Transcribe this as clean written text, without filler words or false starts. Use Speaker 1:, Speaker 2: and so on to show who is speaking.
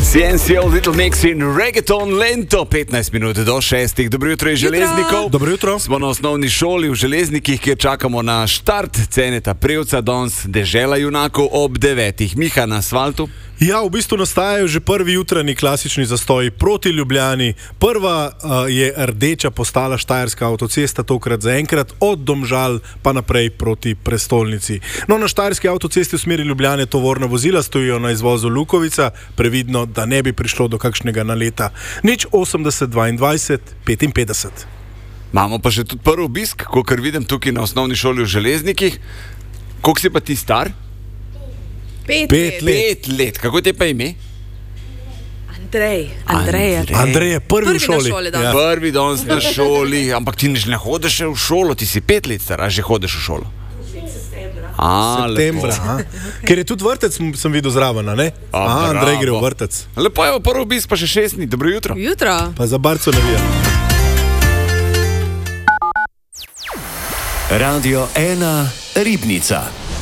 Speaker 1: CNCO Little Mix in Reggaeton Lento, 15 minut do 6. Dobro jutro iz Železnikov.
Speaker 2: Dobro jutro.
Speaker 1: Smo na osnovni šoli v Železnikih, kjer čakamo na štart Ceneta Prevca, danes dežela junakov ob 9. Miha na asfaltu.
Speaker 2: Ja, v bistvu nastajajo že prvi jutranji klasični zastoji proti Ljubljani. Prva je rdeča postala Štajerska avtocesta, tokrat zaenkrat od Domžal pa naprej proti prestolnici. No, na Štajerski avtocesti v smeri Ljubljane tovorna vozila stojijo na izvozu Lukovica, previdno, da ne bi prišlo do kakšnega naleta. 080 22 55.
Speaker 1: Imamo pa še tudi prvi obisk, kakor vidim tukaj na osnovni šoli v Železnikih. Koliko si pa ti star?
Speaker 3: 5
Speaker 1: let. Kako te pa ime?
Speaker 3: Andrej
Speaker 2: je prvi v šoli.
Speaker 3: Ja.
Speaker 1: Prvi danes na šoli, ampak ti ne hodiš še v šolo, ti si 5 let star, a že hodiš v šolo?
Speaker 2: Septembra. Ker je tudi vrtec, sem videl zraven, ne? Andrej gre v vrtec.
Speaker 1: Lepo je, prvi obisk pa še 6 dni. Dobro jutro.
Speaker 3: Jutro.
Speaker 2: Pa za barco navija.
Speaker 4: Radio 1 Ribnica.